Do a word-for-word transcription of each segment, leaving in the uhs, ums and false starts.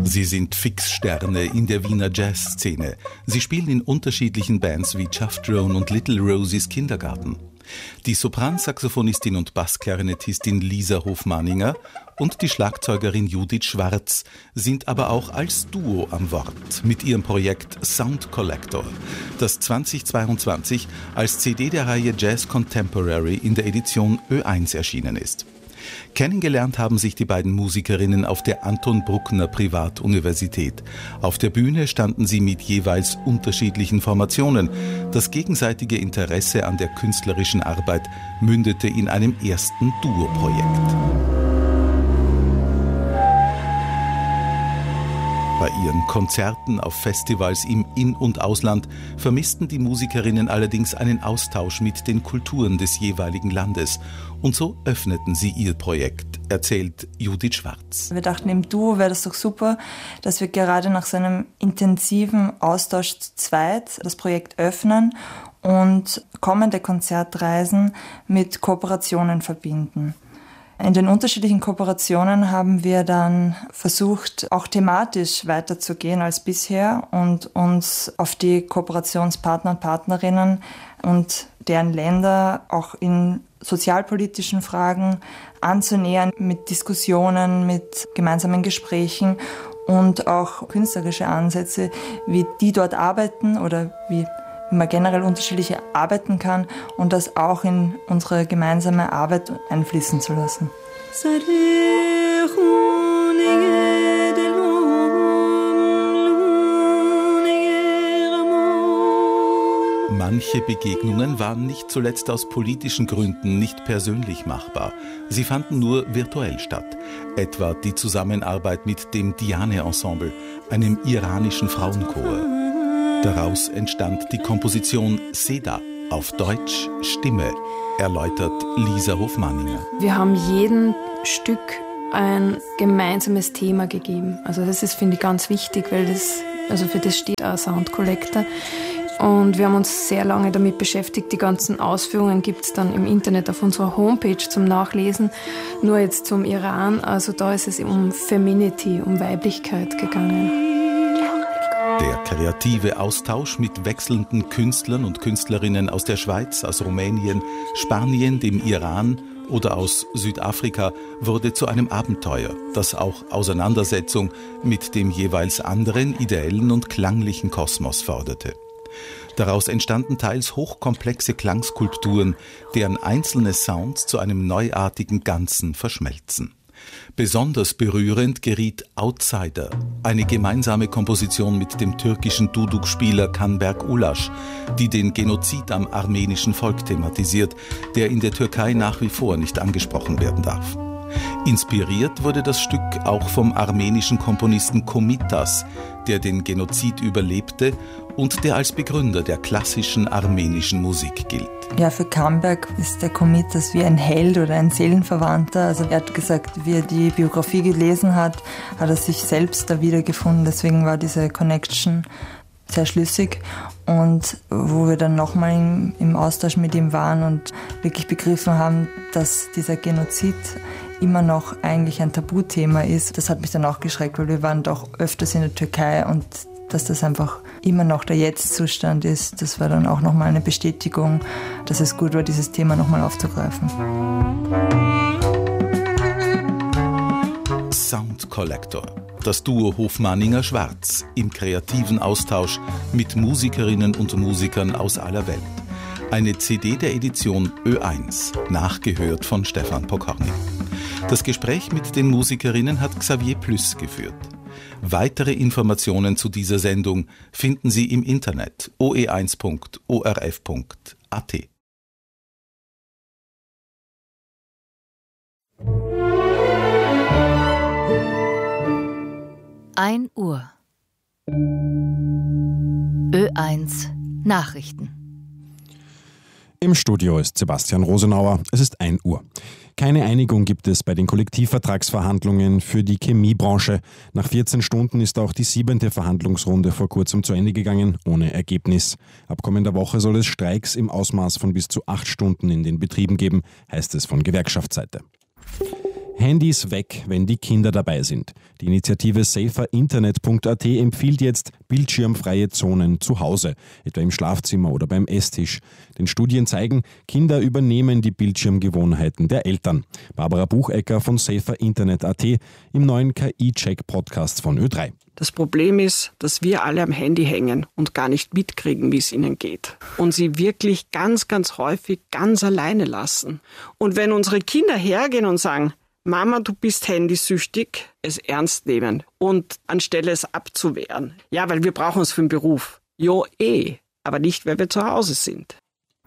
Sie sind Fixsterne in der Wiener Jazzszene. Sie spielen in unterschiedlichen Bands wie Chuff Drone und Little Rosies Kindergarten. Die Sopransaxophonistin und Bassklarinettistin Lisa Hofmanninger und die Schlagzeugerin Judith Schwarz sind aber auch als Duo am Wort mit ihrem Projekt Sound Collector, das zweitausendzweiundzwanzig als C D der Reihe Jazz Contemporary in der Edition Ö eins erschienen ist. Kennengelernt haben sich die beiden Musikerinnen auf der Anton Bruckner Privatuniversität. Auf der Bühne standen sie mit jeweils unterschiedlichen Formationen. Das gegenseitige Interesse an der künstlerischen Arbeit mündete in einem ersten Duo-Projekt. Bei ihren Konzerten auf Festivals im In- und Ausland vermissten die Musikerinnen allerdings einen Austausch mit den Kulturen des jeweiligen Landes. Und so öffneten sie ihr Projekt, erzählt Judith Schwarz. Wir dachten, im Duo wäre das doch super, dass wir gerade nach so einem intensiven Austausch zu zweit das Projekt öffnen und kommende Konzertreisen mit Kooperationen verbinden. In den unterschiedlichen Kooperationen haben wir dann versucht, auch thematisch weiterzugehen als bisher und uns auf die Kooperationspartner und Partnerinnen und deren Länder auch in sozialpolitischen Fragen anzunähern, mit Diskussionen, mit gemeinsamen Gesprächen und auch künstlerische Ansätze, wie die dort arbeiten oder wie wie man generell unterschiedlich arbeiten kann und das auch in unsere gemeinsame Arbeit einfließen zu lassen. Manche Begegnungen waren nicht zuletzt aus politischen Gründen nicht persönlich machbar. Sie fanden nur virtuell statt. Etwa die Zusammenarbeit mit dem Diane-Ensemble, einem iranischen Frauenchor. Daraus entstand die Komposition Seda, auf Deutsch Stimme, erläutert Lisa Hofmanninger. Wir haben jedem Stück ein gemeinsames Thema gegeben. Also das ist, finde ich, ganz wichtig, weil das, also für das steht auch Sound Collector. Und wir haben uns sehr lange damit beschäftigt. Die ganzen Ausführungen gibt es dann im Internet auf unserer Homepage zum Nachlesen. Nur jetzt zum Iran, also da ist es um Femininity, um Weiblichkeit gegangen. Der kreative Austausch mit wechselnden Künstlern und Künstlerinnen aus der Schweiz, aus Rumänien, Spanien, dem Iran oder aus Südafrika wurde zu einem Abenteuer, das auch Auseinandersetzung mit dem jeweils anderen ideellen und klanglichen Kosmos forderte. Daraus entstanden teils hochkomplexe Klangskulpturen, deren einzelne Sounds zu einem neuartigen Ganzen verschmelzen. Besonders berührend geriet Outsider, eine gemeinsame Komposition mit dem türkischen Duduk-Spieler Canberk Ulaş, die den Genozid am armenischen Volk thematisiert, der in der Türkei nach wie vor nicht angesprochen werden darf. Inspiriert wurde das Stück auch vom armenischen Komponisten Komitas, der den Genozid überlebte und der als Begründer der klassischen armenischen Musik gilt. Ja, für Canberk ist der Komitas wie ein Held oder ein Seelenverwandter. Also er hat gesagt, wie er die Biografie gelesen hat, hat er sich selbst da wiedergefunden. Deswegen war diese Connection sehr schlüssig. Und wo wir dann nochmal im, im Austausch mit ihm waren und wirklich begriffen haben, dass dieser Genozid immer noch eigentlich ein Tabuthema ist, das hat mich dann auch geschreckt, weil wir waren doch öfters in der Türkei und dass das einfach immer noch der Jetzt-Zustand ist, das war dann auch nochmal eine Bestätigung, dass es gut war, dieses Thema nochmal aufzugreifen. Sound Collector, das Duo Hofmanninger-Schwarz im kreativen Austausch mit Musikerinnen und Musikern aus aller Welt. Eine C D der Edition Ö eins, nachgehört von Stefan Pokorny. Das Gespräch mit den Musikerinnen hat Xavier Plüss geführt. Weitere Informationen zu dieser Sendung finden Sie im Internet o e eins punkt o r f punkt a t. ein Uhr. Ö eins Nachrichten. Im Studio ist Sebastian Rosenauer. Es ist ein Uhr. Keine Einigung gibt es bei den Kollektivvertragsverhandlungen für die Chemiebranche. Nach vierzehn Stunden ist auch die siebente Verhandlungsrunde vor kurzem zu Ende gegangen, ohne Ergebnis. Ab kommender Woche soll es Streiks im Ausmaß von bis zu acht Stunden in den Betrieben geben, heißt es von Gewerkschaftsseite. Handys weg, wenn die Kinder dabei sind. Die Initiative safer internet punkt a t empfiehlt jetzt bildschirmfreie Zonen zu Hause, etwa im Schlafzimmer oder beim Esstisch. Denn Studien zeigen, Kinder übernehmen die Bildschirmgewohnheiten der Eltern. Barbara Buchecker von safer internet punkt a t im neuen K I-Check-Podcast von Ö drei. Das Problem ist, dass wir alle am Handy hängen und gar nicht mitkriegen, wie es ihnen geht. Und sie wirklich ganz, ganz häufig ganz alleine lassen. Und wenn unsere Kinder hergehen und sagen, Mama, du bist handysüchtig, es ernst nehmen und anstelle es abzuwehren. Ja, weil wir brauchen es für den Beruf. Jo, eh, aber nicht, weil wir zu Hause sind.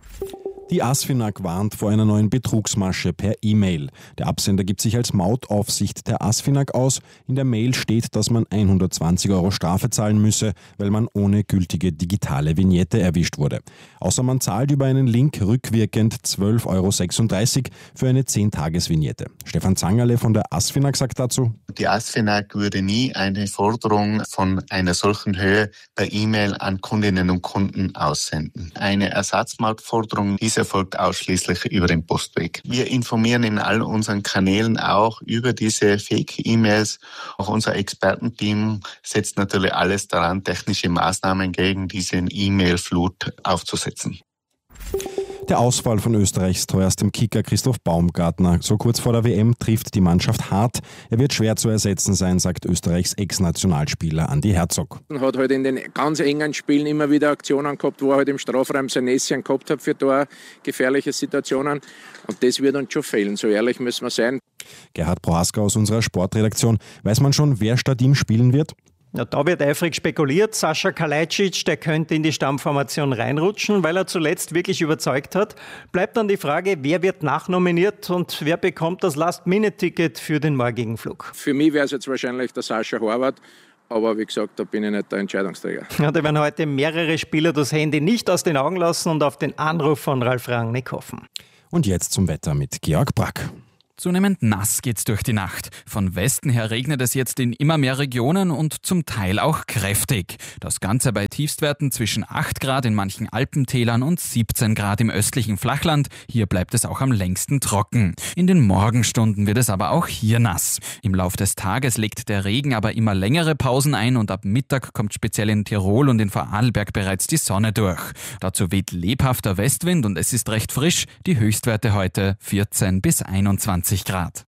Die ASFINAG warnt vor einer neuen Betrugsmasche per E-Mail. Der Absender gibt sich als Mautaufsicht der ASFINAG aus. In der Mail steht, dass man hundertzwanzig Euro Strafe zahlen müsse, weil man ohne gültige digitale Vignette erwischt wurde. Außer man zahlt über einen Link rückwirkend zwölf Euro sechsunddreißig für eine zehn-Tages-Vignette. Stefan Zangerle von der ASFINAG sagt dazu: Die ASFINAG würde nie eine Forderung von einer solchen Höhe per E-Mail an Kundinnen und Kunden aussenden. Eine Ersatzmautforderung, diese erfolgt ausschließlich über den Postweg. Wir informieren in all unseren Kanälen auch über diese Fake-E-Mails. Auch unser Expertenteam setzt natürlich alles daran, technische Maßnahmen gegen diese E-Mail-Flut aufzusetzen. Der Ausfall von Österreichs teuerstem Kicker Christoph Baumgartner so kurz vor der W M trifft die Mannschaft hart. Er wird schwer zu ersetzen sein, sagt Österreichs Ex-Nationalspieler Andi Herzog. Er hat halt in den ganz engen Spielen immer wieder Aktionen gehabt, wo er halt im Strafraum sein Näschen gehabt hat für Tor, gefährliche Situationen. Und das wird uns schon fehlen, so ehrlich müssen wir sein. Gerhard Prohaska aus unserer Sportredaktion. Weiß man schon, wer statt ihm spielen wird? Ja, da wird eifrig spekuliert. Sascha Kalajdzic, der könnte in die Stammformation reinrutschen, weil er zuletzt wirklich überzeugt hat. Bleibt dann die Frage, wer wird nachnominiert und wer bekommt das Last-Minute-Ticket für den morgigen Flug? Für mich wäre es jetzt wahrscheinlich der Sascha Horvath. Aber wie gesagt, da bin ich nicht der Entscheidungsträger. Ja, da werden heute mehrere Spieler das Handy nicht aus den Augen lassen und auf den Anruf von Ralf Rangnick hoffen. Und jetzt zum Wetter mit Georg Brack. Zunehmend nass geht's durch die Nacht. Von Westen her regnet es jetzt in immer mehr Regionen und zum Teil auch kräftig. Das Ganze bei Tiefstwerten zwischen acht Grad in manchen Alpentälern und siebzehn Grad im östlichen Flachland. Hier bleibt es auch am längsten trocken. In den Morgenstunden wird es aber auch hier nass. Im Lauf des Tages legt der Regen aber immer längere Pausen ein und ab Mittag kommt speziell in Tirol und in Vorarlberg bereits die Sonne durch. Dazu weht lebhafter Westwind und es ist recht frisch. Die Höchstwerte heute vierzehn bis einundzwanzig Grad.